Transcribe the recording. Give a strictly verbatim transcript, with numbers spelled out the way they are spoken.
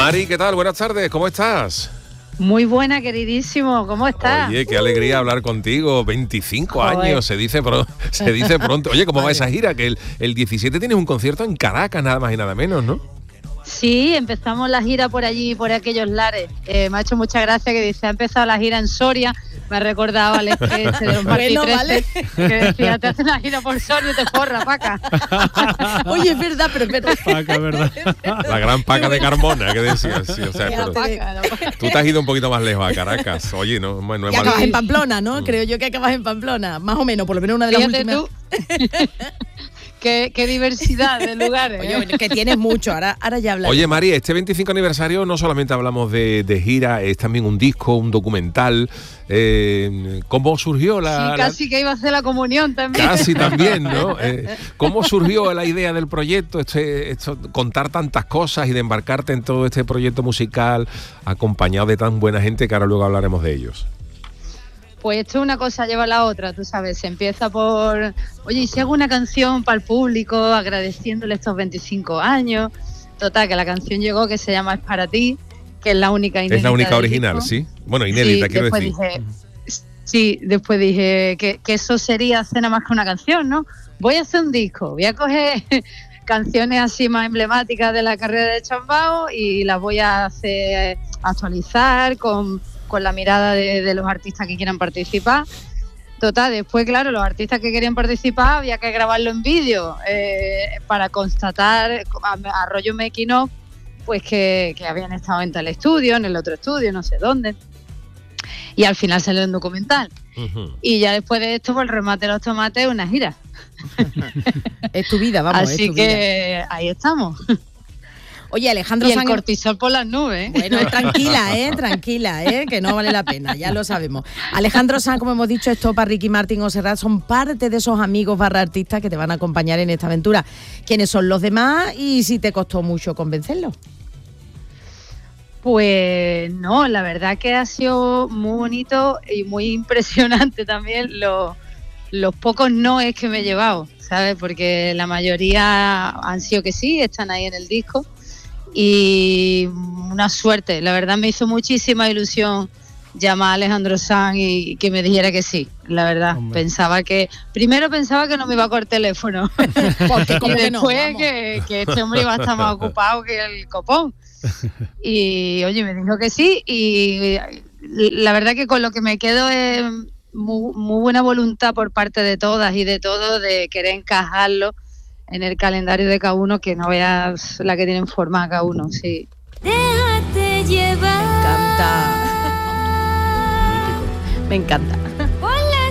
Mari, ¿qué tal? Buenas tardes, ¿cómo estás? Muy buena, queridísimo, ¿cómo estás? Oye, qué alegría hablar contigo, veinticinco Joder. años, se dice, pro, se dice pronto. Oye, ¿cómo va esa gira? Que el, el diecisiete tienes un concierto en Caracas, nada más y nada menos, ¿no? Sí, empezamos la gira por allí, por aquellos lares. Eh, me ha hecho mucha gracia que dice, ha empezado la gira en Soria. Me ha recordado al sketch de los Martí Bueno, trece, vale. que decía, te hacen la gira por Soria y te forra, paca. Oye, es verdad, pero es verdad. Paca, ¿verdad? La gran Paca de Carmona, que decías. Sí, o sea, La pero paca, la paca. tú te has ido un poquito más lejos a Caracas. Oye, no, no es Y mal. acabas en Pamplona, ¿no? Creo yo que acabas en Pamplona. Más o menos, por lo menos una de las Fíjate últimas. tú, qué, qué diversidad de lugares. Oye, ¿eh? oye, que tienes mucho, ahora, ahora ya hablas. Oye, María, este veinticinco aniversario no solamente hablamos de, de gira, es también un disco, un documental. Eh, ¿Cómo surgió la...? Sí, la- casi que iba a hacer la comunión también. Casi también, ¿no? Eh, ¿Cómo surgió la idea del proyecto? Este, esto, contar tantas cosas y de embarcarte en todo este proyecto musical acompañado de tan buena gente que ahora luego hablaremos de ellos. Pues esto una cosa lleva a la otra, tú sabes, se empieza por, oye, ¿y si hago una canción para el público agradeciéndole estos veinticinco años? Total, que la canción llegó, que se llama Es para ti, que es la única inédita Es la única del original, disco. ¿sí? Bueno, inédita, Sí, quiero después decir. dije, sí, después dije que, que eso sería hacer nada más que una canción, ¿no? Voy a hacer un disco, voy a coger canciones así más emblemáticas de la carrera de Chambao y las voy a hacer actualizar con, con la mirada de, de los artistas que quieran participar. Total, después, claro, los artistas que querían participar había que grabarlo en vídeo eh, para constatar, a, a rollo making of, pues que, que habían estado en tal estudio, en el otro estudio, no sé dónde. Y al final salió un documental. Ujú. Y ya después de esto, pues el remate de los tomates, una gira. Es tu vida, vamos, Así es tu que vida. ahí estamos. Oye, Alejandro Y el Sanz... cortisol por las nubes. ¿eh? Bueno, tranquila, ¿eh? Tranquila, ¿eh? Que no vale la pena, ya lo sabemos. Alejandro Sanz, como hemos dicho, Estopa, Ricky Martin o Serrat son parte de esos amigos barra artistas que te van a acompañar en esta aventura. ¿Quiénes son los demás y si te costó mucho convencerlos? Pues no, la verdad que ha sido muy bonito y muy impresionante también los, los pocos noes que me he llevado, ¿sabes? Porque la mayoría han sido que sí, están ahí en el disco y una suerte. La verdad me hizo muchísima ilusión llamar a Alejandro Sanz y que me dijera que sí, la verdad. Hombre. Pensaba que, primero pensaba que no me iba a coger teléfono Porque y como que no, después vamos. que, que este hombre iba a estar más ocupado que el copón. Y oye, me dijo que sí y la verdad que con lo que me quedo es muy, muy buena voluntad por parte de todas y de todos de querer encajarlo en el calendario de cada uno, que no veas la que tienen formada cada uno, sí. Déjate llevar. Me encanta. Me encanta.